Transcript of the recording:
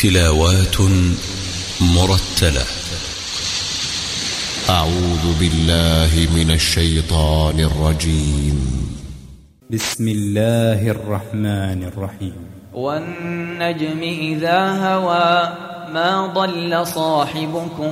تلاوات مرتلة. أعوذ بالله من الشيطان الرجيم. بسم الله الرحمن الرحيم. والنجم إذا هوى ما ضل صاحبكم